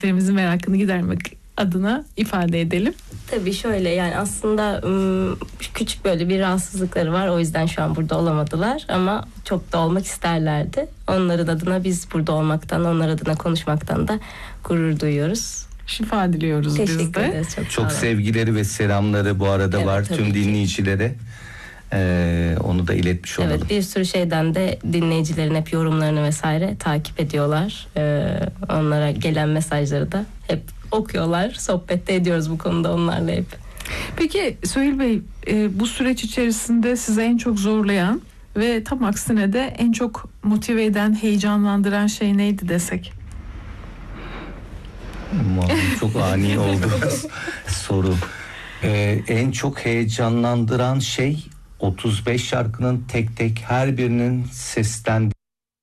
dinleyicilerimizin merakını gidermek adına ifade edelim. Tabii şöyle, yani aslında küçük böyle bir rahatsızlıkları var. O yüzden şu an burada olamadılar ama çok da olmak isterlerdi. Onların adına biz burada olmaktan, onlar adına konuşmaktan da gurur duyuyoruz. Şifa diliyoruz biz de. Teşekkür ederiz. Çok sevgileri ve selamları bu arada var tüm dinleyicilere. Onu da iletmiş olalım. Evet, bir sürü şeyden de dinleyicilerin hep yorumlarını vesaire takip ediyorlar. Onlara gelen mesajları da hep okuyorlar. Sohbette ediyoruz bu konuda onlarla hep. Peki Süheyl Bey, bu süreç içerisinde size en çok zorlayan ve tam aksine de en çok motive eden, heyecanlandıran şey neydi desek? Çok ani oldu soru. En çok heyecanlandıran şey 35 şarkının tek tek her birinin seslendiği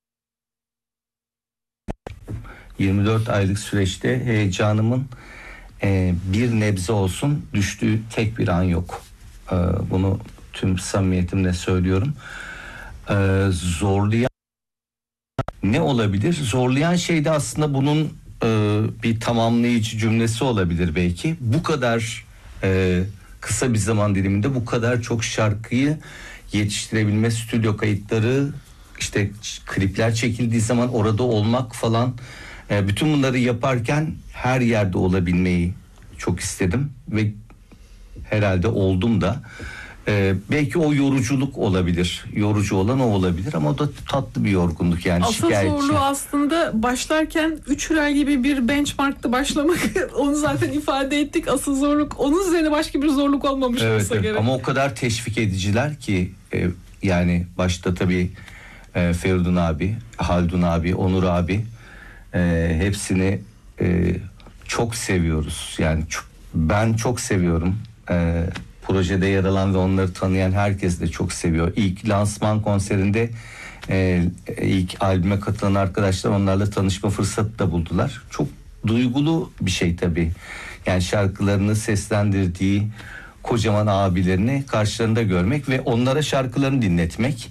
24 aylık süreçte heyecanımın bir nebze olsun düştüğü tek bir an yok. Bunu tüm samimiyetimle söylüyorum. Zorlayan ne olabilir? Zorlayan şey de aslında bunun bir tamamlayıcı cümlesi olabilir belki. Bu kadar kısa bir zaman diliminde bu kadar çok şarkıyı yetiştirebilme, stüdyo kayıtları, işte klipler çekildiği zaman orada olmak falan, bütün bunları yaparken her yerde olabilmeyi çok istedim ve herhalde oldum da. Belki o yoruculuk olabilir. Yorucu olan o olabilir ama o da tatlı bir yorgunluk yani. Asıl zorluğu aslında başlarken 3 Hürel gibi bir benchmarkta başlamak. Onu zaten ifade ettik. Asıl zorluk onun üzerine başka bir zorluk olmamış olsa gerek. Ama o kadar teşvik ediciler ki yani başta tabii Feridun abi, Haldun abi, Onur abi, hepsini çok seviyoruz. Yani ben çok seviyorum. Projede yer alan ve onları tanıyan herkes de çok seviyor. İlk lansman konserinde ilk albüme katılan arkadaşlar onlarla tanışma fırsatı da buldular. Çok duygulu bir şey tabii. Yani şarkılarını seslendirdiği kocaman abilerini karşılarında görmek ve onlara şarkılarını dinletmek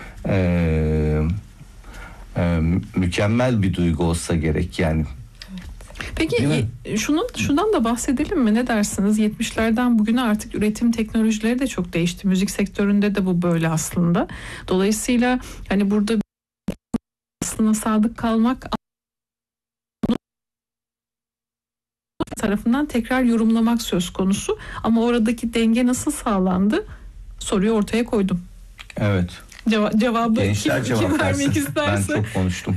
mükemmel bir duygu olsa gerek yani. Peki şundan da bahsedelim mi? Ne dersiniz? 70'lerden bugüne artık üretim teknolojileri de çok değişti. Müzik sektöründe de bu böyle aslında. Dolayısıyla hani burada aslında sadık kalmak tarafından tekrar yorumlamak söz konusu. Ama oradaki denge nasıl sağlandı? Soruyu ortaya koydum. Evet. Cevabı kim vermek isterse. Ben çok konuştum.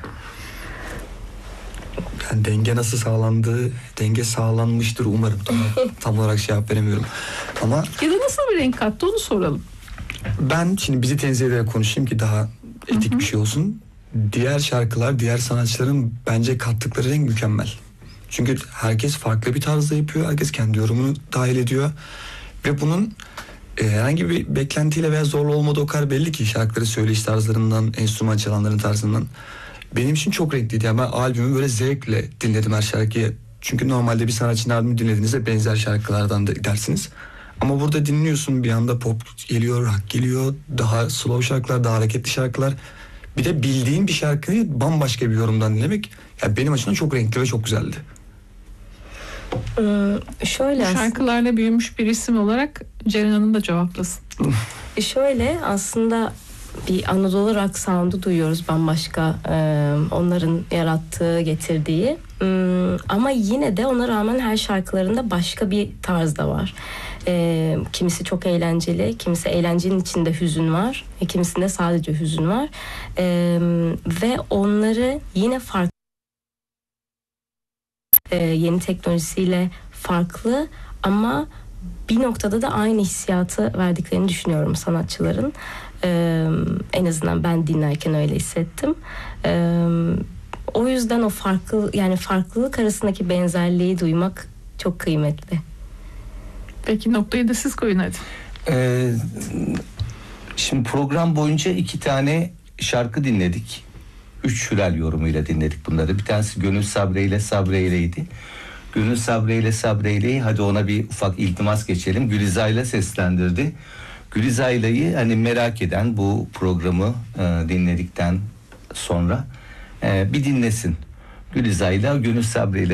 Yani denge nasıl sağlandı? Denge sağlanmıştır umarım. Tam olarak cevap veremiyorum. Ama ya da nasıl bir renk kattı onu soralım. Ben şimdi bizi tenzih ederek konuşayım ki daha etik bir şey olsun. Diğer şarkılar, diğer sanatçıların bence kattıkları renk mükemmel. Çünkü herkes farklı bir tarzda yapıyor. Herkes kendi yorumunu dahil ediyor. Ve bunun herhangi bir beklentiyle veya zorlu olmadığı o kadar belli ki şarkıları söyleyiş tarzlarından, enstrüman çalanların tarzından. Benim için çok renkliydi. Yani ben albümü böyle zevkle dinledim her şarkıyı. Çünkü normalde bir sanatçının albümü dinlediğinizde benzer şarkılardan da gidersiniz. Ama burada dinliyorsun, bir anda pop geliyor, rock geliyor, daha slow şarkılar, daha hareketli şarkılar. Bir de bildiğin bir şarkıyı bambaşka bir yorumdan dinlemek yani benim açımdan çok renkli ve çok güzeldi. Şöyle bu şarkılarla büyümüş bir isim olarak Ceren Hanım da cevaplasın. Şöyle aslında bir Anadolu rock sound'u duyuyoruz bambaşka, onların yarattığı, getirdiği. Ama yine de ona rağmen her şarkılarında başka bir tarz da var. Kimisi çok eğlenceli, kimisi eğlencenin içinde hüzün var, kimisinde sadece hüzün var. Ve onları yine farklı, yeni teknolojisiyle farklı ama bir noktada da aynı hissiyatı verdiklerini düşünüyorum sanatçıların. En azından ben dinlerken öyle hissettim. O yüzden o farklılık arasındaki benzerliği duymak çok kıymetli. Peki noktayı da siz koyun hadi. Şimdi program boyunca 2 tane şarkı dinledik. 3 Hürel yorumuyla dinledik bunları. Bir tanesi Gönül Sabreyle Sabreyle'ydi. Gönül Sabreyle Sabreyle'yi hadi ona bir ufak iltimas geçelim. Gülizay'la seslendirdi. Gülizay'layı hani merak eden bu programı dinledikten sonra bir dinlesin. Gülizay'la Gönül Sabreyle